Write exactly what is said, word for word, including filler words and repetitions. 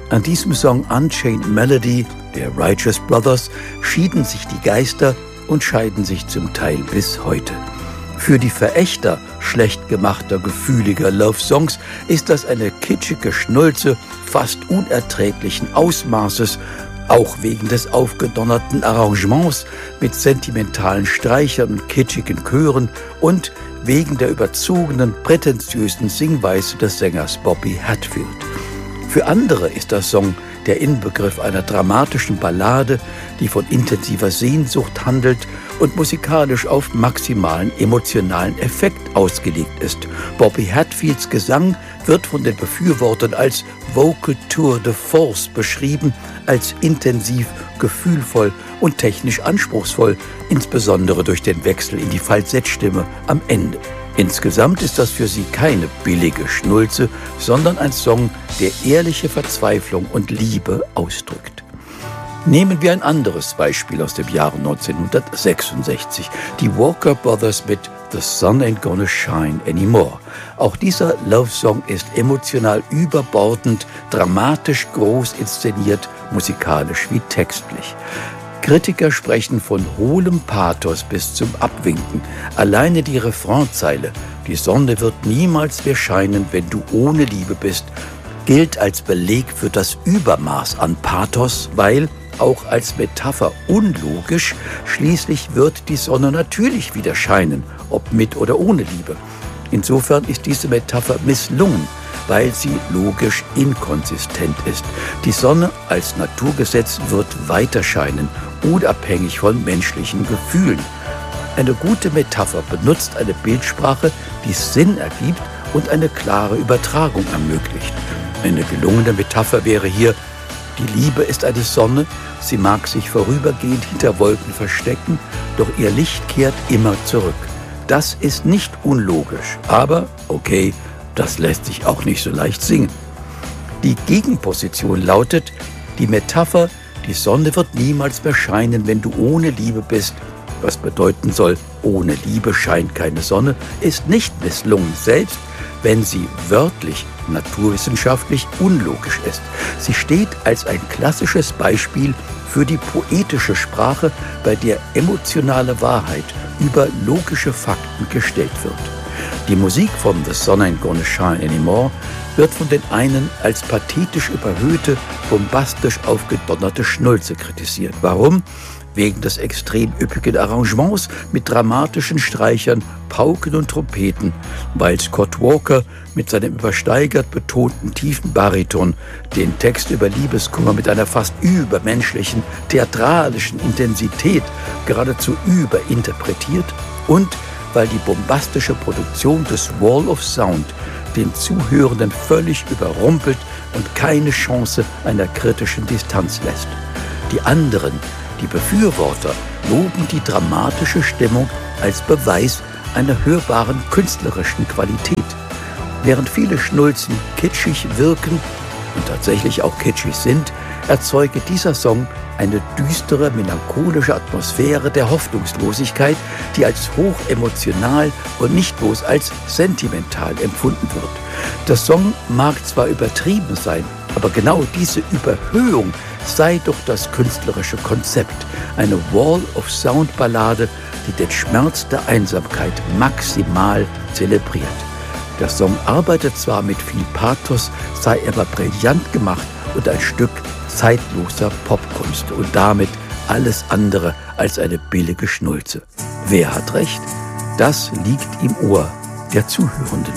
An diesem Song Unchained Melody der Righteous Brothers schieden sich die Geister und scheiden sich zum Teil bis heute. Für die Verächter schlecht gemachter, gefühliger Love-Songs ist das eine kitschige Schnulze fast unerträglichen Ausmaßes, auch wegen des aufgedonnerten Arrangements mit sentimentalen Streichern und kitschigen Chören und wegen der überzogenen, prätentiösen Singweise des Sängers Bobby Hatfield. Für andere ist der Song der Inbegriff einer dramatischen Ballade, die von intensiver Sehnsucht handelt und musikalisch auf maximalen emotionalen Effekt ausgelegt ist. Bobby Hatfields Gesang wird von den Befürwortern als Vocal Tour de Force beschrieben, als intensiv, gefühlvoll und technisch anspruchsvoll, insbesondere durch den Wechsel in die Falsettstimme am Ende. Insgesamt ist das für sie keine billige Schnulze, sondern ein Song, der ehrliche Verzweiflung und Liebe ausdrückt. Nehmen wir ein anderes Beispiel aus dem Jahre neunzehnhundertsechsundsechzig, die Walker Brothers mit The Sun Ain't Gonna Shine Anymore. Auch dieser Love-Song ist emotional überbordend, dramatisch groß inszeniert, musikalisch wie textlich. Kritiker sprechen von hohlem Pathos bis zum Abwinken. Alleine die Refrainzeile „Die Sonne wird niemals mehr scheinen, wenn du ohne Liebe bist“, gilt als Beleg für das Übermaß an Pathos, weil, auch als Metapher unlogisch, schließlich wird die Sonne natürlich wieder scheinen, ob mit oder ohne Liebe. Insofern ist diese Metapher misslungen, weil sie logisch inkonsistent ist. Die Sonne als Naturgesetz wird weiter scheinen, unabhängig von menschlichen Gefühlen. Eine gute Metapher benutzt eine Bildsprache, die Sinn ergibt und eine klare Übertragung ermöglicht. Eine gelungene Metapher wäre hier: Die Liebe ist eine Sonne, sie mag sich vorübergehend hinter Wolken verstecken, doch ihr Licht kehrt immer zurück. Das ist nicht unlogisch, aber okay, das lässt sich auch nicht so leicht singen. Die Gegenposition lautet: Die Metapher „Die Sonne wird niemals mehr scheinen, wenn du ohne Liebe bist“, was bedeuten soll, ohne Liebe scheint keine Sonne, ist nicht misslungen, selbst wenn sie wörtlich, naturwissenschaftlich unlogisch ist. Sie steht als ein klassisches Beispiel für die poetische Sprache, bei der emotionale Wahrheit über logische Fakten gestellt wird. Die Musik von The Sun Ain't Gonna Shine Anymore wird von den einen als pathetisch überhöhte, bombastisch aufgedonnerte Schnulze kritisiert. Warum? Wegen des extrem üppigen Arrangements mit dramatischen Streichern, Pauken und Trompeten, weil Scott Walker mit seinem übersteigert betonten tiefen Bariton den Text über Liebeskummer mit einer fast übermenschlichen, theatralischen Intensität geradezu überinterpretiert und weil die bombastische Produktion des Wall of Sound den Zuhörenden völlig überrumpelt und keine Chance einer kritischen Distanz lässt. Die anderen, die Befürworter, loben die dramatische Stimmung als Beweis einer hörbaren künstlerischen Qualität. Während viele Schnulzen kitschig wirken und tatsächlich auch kitschig sind, erzeuge dieser Song eine düstere, melancholische Atmosphäre der Hoffnungslosigkeit, die als hochemotional und nicht bloß als sentimental empfunden wird. Der Song mag zwar übertrieben sein, aber genau diese Überhöhung sei doch das künstlerische Konzept. Eine Wall-of-Sound-Ballade, die den Schmerz der Einsamkeit maximal zelebriert. Der Song arbeitet zwar mit viel Pathos, sei aber brillant gemacht und ein Stück zeitloser Popkunst und damit alles andere als eine billige Schnulze. Wer hat recht? Das liegt im Ohr der Zuhörenden.